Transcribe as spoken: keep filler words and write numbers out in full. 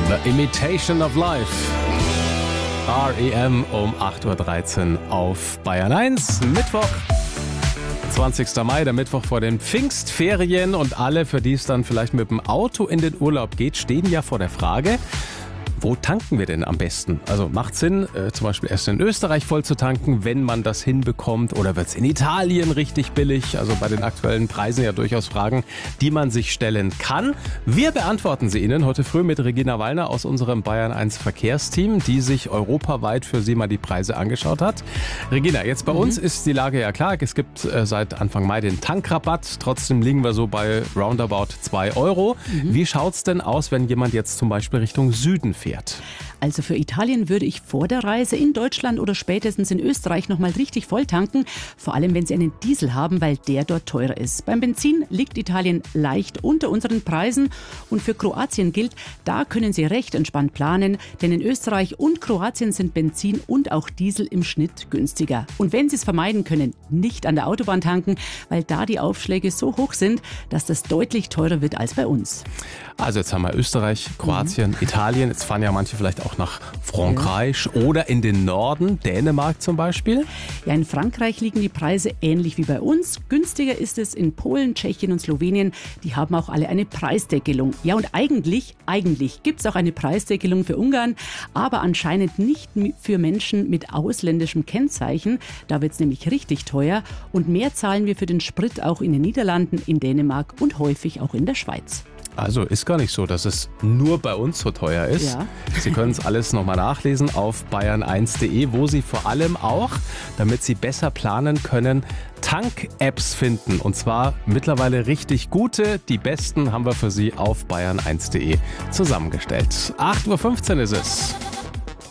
The Imitation of Life. R E M um acht Uhr dreizehn auf Bayern eins. Mittwoch, zwanzigster Mai, der Mittwoch vor den Pfingstferien. Und alle, für die es dann vielleicht mit dem Auto in den Urlaub geht, stehen ja vor der Frage, wo tanken wir denn am besten? Also macht Sinn, äh, zum Beispiel erst in Österreich voll zu tanken, wenn man das hinbekommt, oder wird es in Italien richtig billig? Also bei den aktuellen Preisen ja durchaus Fragen, die man sich stellen kann. Wir beantworten sie Ihnen heute früh mit Regina Wallner aus unserem Bayern eins Verkehrsteam, die sich europaweit für Sie mal die Preise angeschaut hat. Regina, jetzt bei mhm. uns ist die Lage ja klar. Es gibt äh, seit Anfang Mai den Tankrabatt. Trotzdem liegen wir so bei roundabout zwei Euro. Mhm. Wie schaut's denn aus, wenn jemand jetzt zum Beispiel Richtung Süden fährt? Also für Italien würde ich vor der Reise in Deutschland oder spätestens in Österreich nochmal richtig voll tanken. Vor allem, wenn Sie einen Diesel haben, weil der dort teurer ist. Beim Benzin liegt Italien leicht unter unseren Preisen. Und für Kroatien gilt, da können Sie recht entspannt planen. Denn in Österreich und Kroatien sind Benzin und auch Diesel im Schnitt günstiger. Und wenn Sie es vermeiden können, nicht an der Autobahn tanken, weil da die Aufschläge so hoch sind, dass das deutlich teurer wird als bei uns. Also jetzt haben wir Österreich, Kroatien, mhm. Italien. Jetzt fahren ja manche vielleicht auch nach Frankreich ja. oder in den Norden, Dänemark zum Beispiel. Ja, in Frankreich liegen die Preise ähnlich wie bei uns. Günstiger ist es in Polen, Tschechien und Slowenien. Die haben auch alle eine Preisdeckelung. Ja, und eigentlich, eigentlich gibt es auch eine Preisdeckelung für Ungarn, aber anscheinend nicht für Menschen mit ausländischem Kennzeichen. Da wird es nämlich richtig teuer. Und mehr zahlen wir für den Sprit auch in den Niederlanden, in Dänemark und häufig auch in der Schweiz. Also ist gar nicht so, dass es nur bei uns so teuer ist. Ja. Sie können es alles nochmal nachlesen auf bayern eins punkt de, wo Sie vor allem auch, damit Sie besser planen können, Tank-Apps finden. Und zwar mittlerweile richtig gute. Die besten haben wir für Sie auf bayern eins punkt de zusammengestellt. acht Uhr fünfzehn ist es.